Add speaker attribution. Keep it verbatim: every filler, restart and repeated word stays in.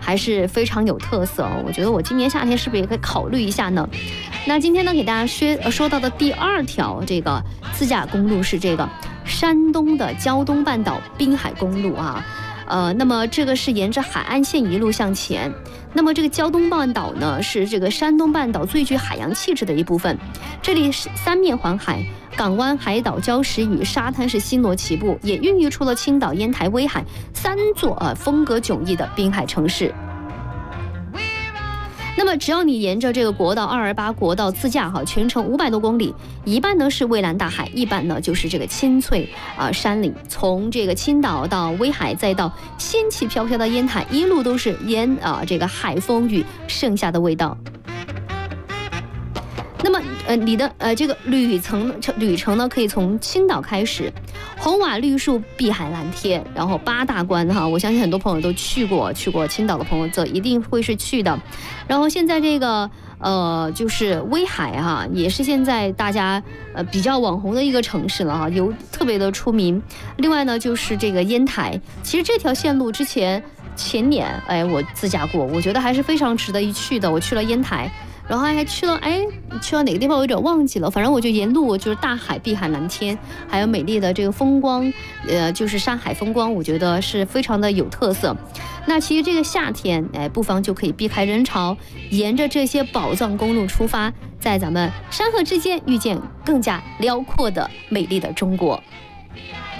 Speaker 1: 还是非常有特色。我觉得我今年夏天是不是也可以考虑一下呢？那今天呢，给大家说说到的第二条这个自驾公路是这个山东的胶东半岛滨海公路啊。呃，那么这个是沿着海岸线一路向前。那么这个胶东半岛呢，是这个山东半岛最具海洋气质的一部分。这里是三面环海，港湾、海岛、礁石与沙滩是星罗棋布，也孕育出了青岛、烟台、威海三座呃风格迥异的滨海城市。那么只要你沿着这个国道二二八国道自驾哈，全程五百多公里，一半呢是蔚蓝大海，一半呢就是这个青翠啊、呃、山岭。从这个青岛到威海，再到仙气飘飘的烟台，一路都是烟啊、呃、这个海风与盛夏的味道。那么，呃，你的呃这个旅程旅程呢，可以从青岛开始，红瓦绿树，碧海蓝天，然后八大关哈，我相信很多朋友都去过，去过青岛的朋友这一定会是去的。然后现在这个呃就是威海哈，也是现在大家呃比较网红的一个城市了哈，有特别的出名。另外呢，就是这个烟台，其实这条线路之前前年哎我自驾过，我觉得还是非常值得一去的。我去了烟台。然后还去了，哎，去了哪个地方我有点忘记了。反正我就沿路就是大海、碧海蓝天，还有美丽的这个风光，呃，就是山海风光，我觉得是非常的有特色。那其实这个夏天，哎，不妨就可以避开人潮，沿着这些宝藏公路出发，在咱们山河之间遇见更加辽阔的美丽的中国。